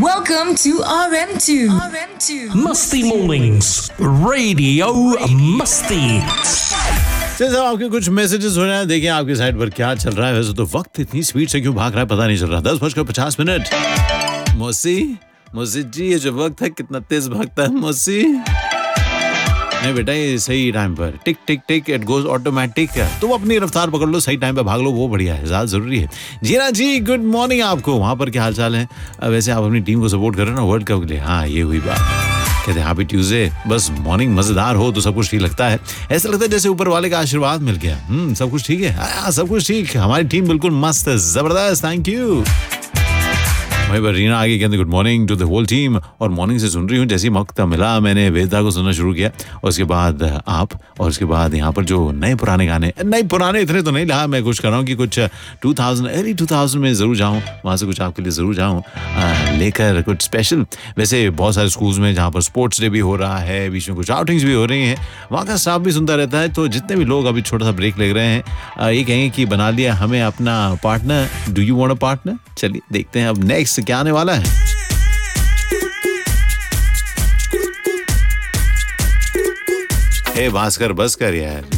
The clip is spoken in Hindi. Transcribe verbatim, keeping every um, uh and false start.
Welcome to R M two. R M two. Musty Mornings, Radio Musty. जैसे आपके कुछ मैसेजेस हो रहे हैं, देखिए आपकी साइड पर क्या चल रहा है। वैसे तो वक्त इतनी स्पीड से क्यों भाग रहा है पता नहीं चल रहा। दस बजकर पचास मिनट। मौसी मौसी जी, ये जो वक्त है कितना तेज भागता है मौसी। नहीं बेटा, ये सही टाइम पर टिक टिक टिक इट गोज ऑटोमेटिक। तो अपनी रफ्तार पकड़ लो, सही टाइम पे भाग लो, वो बढ़िया है, ज़्यादा जरूरी है। जीना जी, गुड मॉर्निंग आपको। वहाँ पर क्या हाल चाल है? वैसे आप अपनी टीम को सपोर्ट कर रहे हो ना वर्ल्ड कप के लिए? हाँ, ये हुई बात। कहते हैं हैप्पी ट्यूसडे। बस मॉर्निंग मजेदार हो तो सब कुछ ठीक लगता है। ऐसा लगता है जैसे ऊपर वाले का आशीर्वाद मिल गया। हम्म सब कुछ ठीक है। आ, सब कुछ ठीक। हमारी टीम बिल्कुल मस्त, जबरदस्त। Thank you. वहीं पर रीना आगे कहते good morning to the whole team. और मॉर्निंग से सुन रही हूँ, जैसी मौका मिला मैंने वेदा को सुनना शुरू किया, और उसके बाद आप, और उसके बाद यहाँ पर जो नए पुराने गाने, नए पुराने इतने तो नहीं रहा। मैं कुछ कर रहा हूँ कि कुछ two thousand early two thousand में ज़रूर जाऊँ, वहाँ से कुछ आपके लिए ज़रूर जाऊँ लेकर कुछ स्पेशल। वैसे बहुत सारे स्कूल्स में जहाँ पर स्पोर्ट्स डे भी हो रहा है, बीच में कुछ आउटिंग्स भी हो रही हैं, वहाँ का स्टाफ भी सुनता रहता है। तो जितने भी लोग अभी छोटा सा ब्रेक ले रहे हैं, ये कहेंगे कि बना लिया हमें अपना partner. Do you want a partner? चलिए देखते हैं अब नेक्स्ट क्या आने वाला है। हे भास्कर, बस कर यार।